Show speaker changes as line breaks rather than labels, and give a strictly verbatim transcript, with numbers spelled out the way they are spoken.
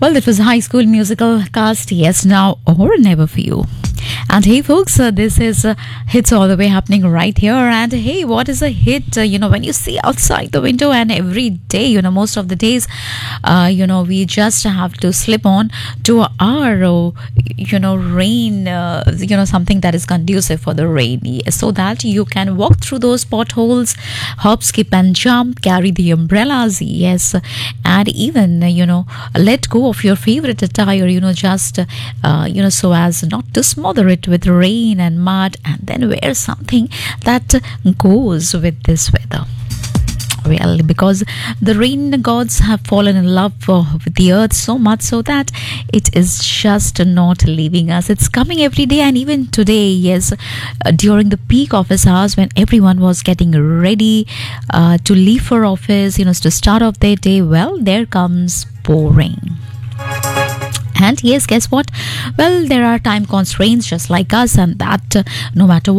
Well, it was High School Musical cast, Yes Now or Never for You. And hey folks, uh, this is uh, Hits All the Way happening right here. And hey, what is a hit? Uh, you know, when you see outside the window and every day, you know, most of the days, uh, you know, we just have to slip on to our, uh, you know, rain, uh, you know, something that is conducive for the rain, so that you can walk through those potholes, hop, skip and jump, carry the umbrellas, yes, and even, uh, you know, let go of your favorite attire, you know, just, uh, you know, so as not to smother it with rain and mud, and then wear something that goes with this weather. Well, because the rain gods have fallen in love for, with the earth so much so that it is just not leaving us. It's coming every day, and even today, yes, uh, during the peak office hours when everyone was getting ready uh, to leave for office, you know, to start off their day, well, there comes pouring. And yes, guess what? Well, there are time constraints just like us, and that uh, no matter what.